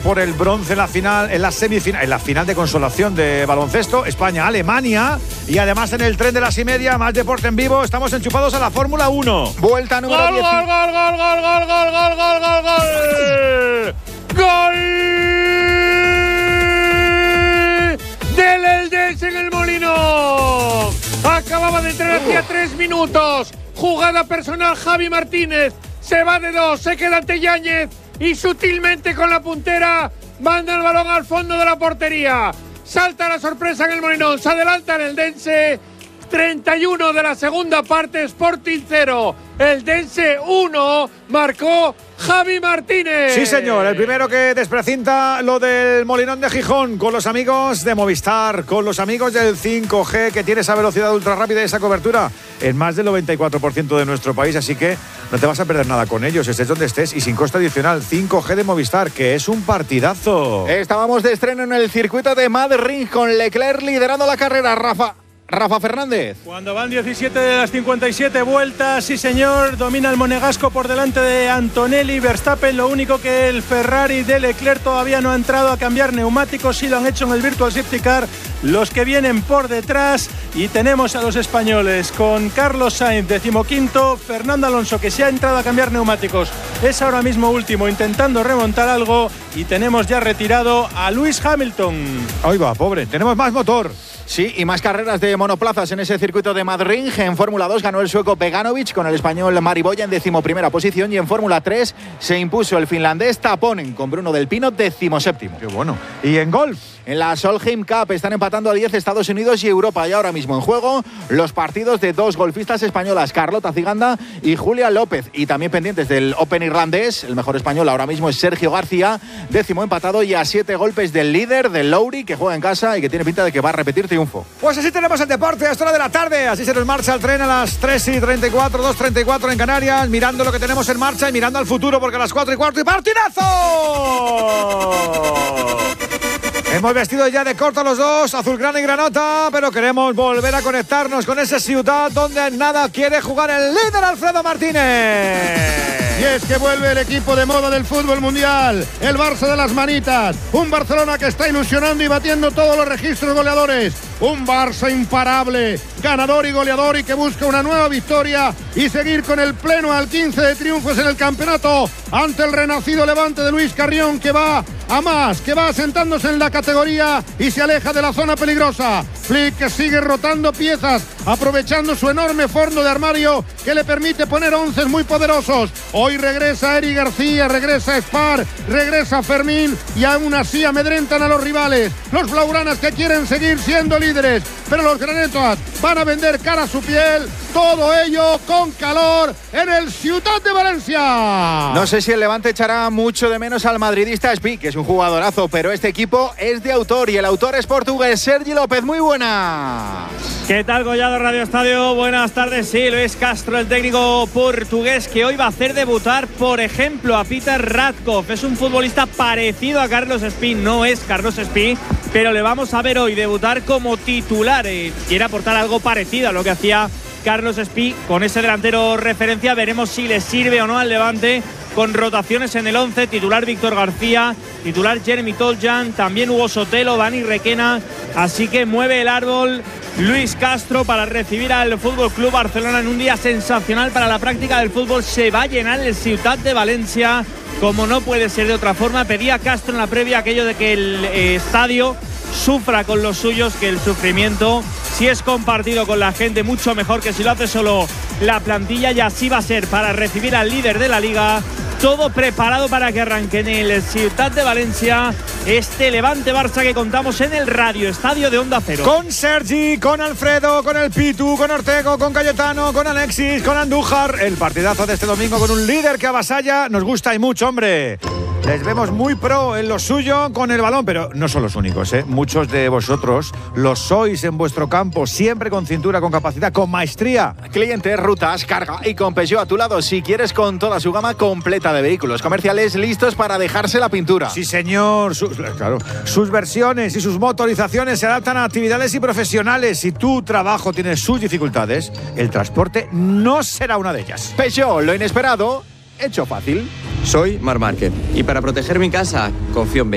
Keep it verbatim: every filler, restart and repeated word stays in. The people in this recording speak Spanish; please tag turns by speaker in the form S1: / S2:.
S1: por el bronce en la final, en la semifinal, en la final de consolación de baloncesto, España-Alemania. Y además en el tren de las y media, más deporte en vivo, estamos enchufados a la Fórmula uno.
S2: Vuelta número
S3: ¡Gol,
S2: diez.
S3: gol, gol, gol, gol, gol, gol, gol, gol, gol, gol! ¡Gol! ¡Del Eldense en el Molinón! Acababa de entrar hacía tres minutos. Jugada personal, Javi Martínez. Se va de dos, se queda ante Yáñez. Y sutilmente con la puntera manda el balón al fondo de la portería. Salta la sorpresa en el Molinón. Se adelanta el Eldense. treinta y uno de la segunda parte, Sporting cero. Eldense uno, marcó Javi Martínez.
S1: Sí, señor, el primero que desprecinta lo del Molinón de Gijón, con los amigos de Movistar, con los amigos del cinco G, que tiene esa velocidad ultra rápida y esa cobertura en más del noventa y cuatro por ciento de nuestro país, así que no te vas a perder nada con ellos, estés donde estés, y sin coste adicional. Cinco G de Movistar, que es un partidazo.
S2: Estábamos de estreno en el circuito de Madrid con Leclerc liderando la carrera. Rafa Rafa Fernández.
S4: Cuando van diecisiete de las cincuenta y siete vueltas, sí señor, domina el monegasco por delante de Antonelli. Verstappen, lo único que el Ferrari de Leclerc todavía no ha entrado a cambiar neumáticos, sí lo han hecho en el Virtual Safety Car los que vienen por detrás. Y tenemos a los españoles con Carlos Sainz, decimoquinto, Fernando Alonso, que se ha entrado a cambiar neumáticos, es ahora mismo último, intentando remontar algo, y tenemos ya retirado a Lewis Hamilton.
S1: Ahí va, pobre, tenemos más motor.
S2: Sí, y más carreras de monoplazas en ese circuito de Madrid. En Fórmula dos ganó el sueco Beganovic con el español Mari Boya en decimoprimera posición, y en Fórmula tres se impuso el finlandés Taponen con Bruno Del Pino decimoséptimo.
S1: Qué bueno. ¿Y en golf?
S2: En la Solheim Cup están empatando a diez Estados Unidos y Europa, y ahora mismo en juego los partidos de dos golfistas españolas, Carlota Ciganda y Julia López, y también pendientes del Open irlandés. El mejor español ahora mismo es Sergio García, décimo empatado y a siete golpes del líder, del Lowry, que juega en casa y que tiene pinta de que va a repetir triunfo.
S1: Pues así tenemos el deporte a esta hora de la tarde. Así se nos marcha el tren a las tres y treinta y cuatro, dos y treinta y cuatro en Canarias, mirando lo que tenemos en marcha y mirando al futuro, porque a las cuatro y cuarto y ¡partidazo! Hemos vestido ya de corto los dos, azulgrana y granota, pero queremos volver a conectarnos con esa ciudad donde nada quiere jugar el líder Alfredo Martínez.
S5: Y es que vuelve el equipo de moda del fútbol mundial, el Barça de las manitas, un Barcelona que está ilusionando y batiendo todos los registros goleadores, un Barça imparable, ganador y goleador, y que busca una nueva victoria y seguir con el pleno al quince de triunfos en el campeonato ante el renacido Levante de Luis Carrión, que va a más, que va asentándose en la categoría y se aleja de la zona peligrosa. Flick, que sigue rotando piezas, aprovechando su enorme fondo de armario que le permite poner onces muy poderosos. Hoy regresa Eric García, regresa Spar, regresa Fermín, y aún así amedrentan a los rivales. Los blaugranas que quieren seguir siendo líderes, pero los granetas van a vender cara a su piel. Todo ello con calor en el Ciutat de Valencia.
S2: No sé si el Levante echará mucho de menos al madridista Spi, que es un jugadorazo, pero este equipo es de autor, y el autor es portugués. Sergi López, muy buenas.
S6: ¿Qué tal, Collado Radio Estadio? Buenas tardes. Sí, Luis Castro, el técnico portugués, que hoy va a hacer debutar, por ejemplo, a Peter Radkov. Es un futbolista parecido a Carlos Spi, no es Carlos Spi, pero le vamos a ver hoy debutar como titular. Eh, quiere aportar algo parecido a lo que hacía Carlos Spi con ese delantero referencia. Veremos si le sirve o no al Levante, con rotaciones en el once, titular Víctor García, titular Jeremy Toljan, también Hugo Sotelo, Dani Requena. Así que mueve el árbol Luis Castro para recibir al Fútbol Club Barcelona en un día sensacional para la práctica del fútbol. Se va a llenar el Ciutat de Valencia, como no puede ser de otra forma. Pedía Castro en la previa aquello de que el eh, estadio sufra con los suyos, que el sufrimiento, si es compartido con la gente, mucho mejor que si lo hace solo la plantilla, y así va a ser para recibir al líder de la liga. Todo preparado para que arranque en el Ciutat de Valencia este Levante-Barça que contamos en el Radio Estadio de Onda Cero.
S1: Con Sergi, con Alfredo, con el Pitu, con Ortego, con Cayetano, con Alexis, con Andújar. El partidazo de este domingo con un líder que avasalla. Nos gusta y mucho, hombre. Les vemos muy pro en lo suyo con el balón, pero no son los únicos, ¿eh? Muchos de vosotros lo sois en vuestro campo, siempre con cintura, con capacidad, con maestría.
S2: Clientes, rutas, carga y con Peugeot a tu lado, si quieres, con toda su gama completa de vehículos comerciales listos para dejarse la pintura.
S1: Sí, señor. Sus, claro, sus versiones y sus motorizaciones se adaptan a actividades y profesionales. Si tu trabajo tiene sus dificultades, el transporte no será una de ellas.
S2: Peugeot, lo inesperado hecho fácil.
S7: Soy Marc Márquez y para proteger mi casa confío en